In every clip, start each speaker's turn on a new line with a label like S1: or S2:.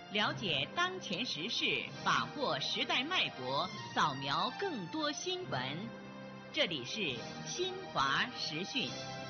S1: 了解当前时事，把握时代脉搏，扫描更多新闻。这里是新华时讯。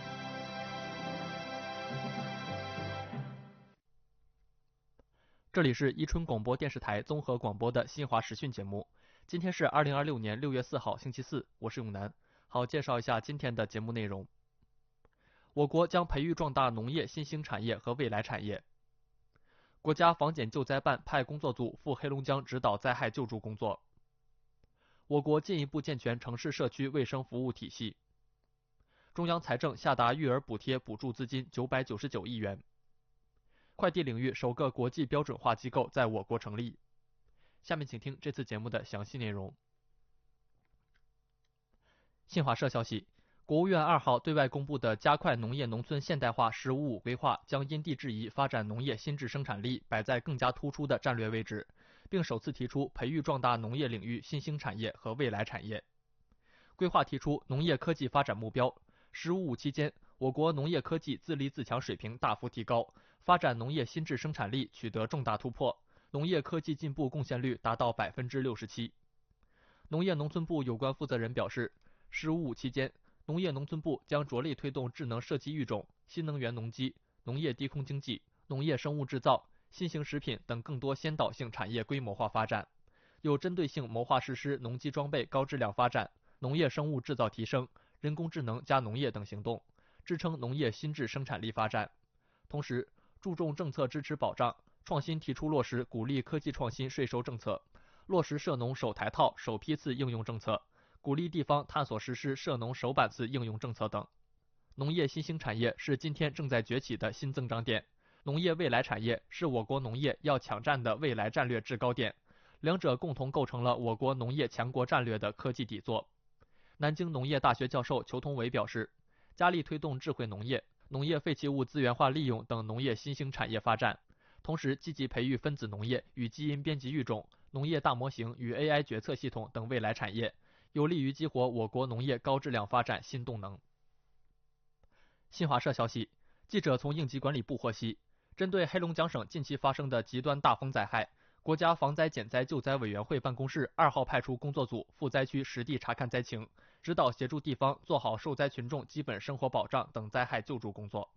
S2: 这里是伊春广播电视台综合广播的新华时讯节目。今天是2026年6月4号，星期四，我是永南。好，介绍一下今天的节目内容。我国将培育壮大农业新兴产业和未来产业。国家防检救灾办派工作组赴黑龙江指导灾害救助工作。我国进一步健全城市社区卫生服务体系。中央财政下达育儿补贴补助资金999亿元。快递领域首个国际标准化机构在我国成立。下面请听这次节目的详细内容。新华社消息，国务院2号对外公布的加快农业农村现代化“十五五”规划，将因地制宜发展农业新质生产力摆在更加突出的战略位置，并首次提出培育壮大农业领域新兴产业和未来产业。规划提出农业科技发展目标“十五五”期间，我国农业科技自立自强水平大幅提高，发展农业新质生产力取得重大突破，农业科技进步贡献率达到67%。农业农村部有关负责人表示，“十五五”期间，农业农村部将着力推动智能设计育种、新能源农机、农业低空经济、农业生物制造、新型食品等更多先导性产业规模化发展，有针对性谋划实施农机装备高质量发展、农业生物制造提升、人工智能加农业等行动，支撑农业新质生产力发展。同时，注重政策支持保障，创新提出落实鼓励科技创新税收政策，落实涉农首台套首批次应用政策，鼓励地方探索实施涉农首版次应用政策等。农业新兴产业是今天正在崛起的新增长点，农业未来产业是我国农业要抢占的未来战略制高点，两者共同构成了我国农业强国战略的科技底座。南京农业大学教授裘同伟表示，加力推动智慧农业、农业废弃物资源化利用等农业新兴产业发展，同时积极培育分子农业与基因编辑育种、农业大模型与 AI 决策系统等未来产业，有利于激活我国农业高质量发展新动能。新华社消息，记者从应急管理部获悉，针对黑龙江省近期发生的极端大风灾害，国家防灾减灾救灾委员会办公室2号派出工作组赴灾区实地查看灾情，指导协助地方做好受灾群众基本生活保障等灾害救助工作。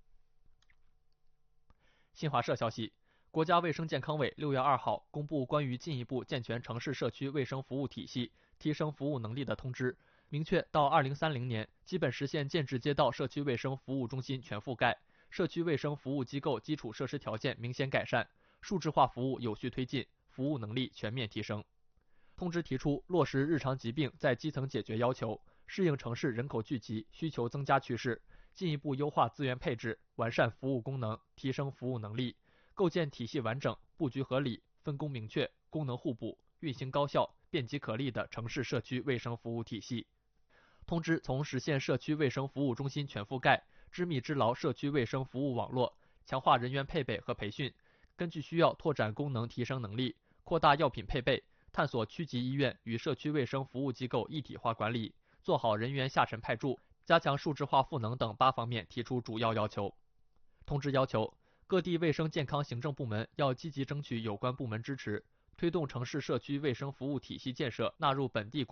S2: 新华社消息，国家卫生健康委6月2号公布关于进一步健全城市社区卫生服务体系、提升服务能力的通知，明确到2030年基本实现建制街道社区卫生服务中心全覆盖，社区卫生服务机构基础设施条件明显改善，数字化服务有序推进，服务能力全面提升。通知提出，落实日常疾病在基层解决要求，适应城市人口聚集、需求增加趋势，进一步优化资源配置，完善服务功能，提升服务能力，构建体系完整、布局合理、分工明确、功能互补、运行高效、便捷可力的城市社区卫生服务体系。通知从实现社区卫生服务中心全覆盖、织密织牢社区卫生服务网络，强化人员配备和培训，根据需要拓展功能提升能力，扩大药品配备，探索区级医院与社区卫生服务机构一体化管理，做好人员下沉派驻，加强数字化赋能等8方面提出主要要求。通知要求，各地卫生健康行政部门要积极争取有关部门支持，推动城市社区卫生服务体系建设纳入本地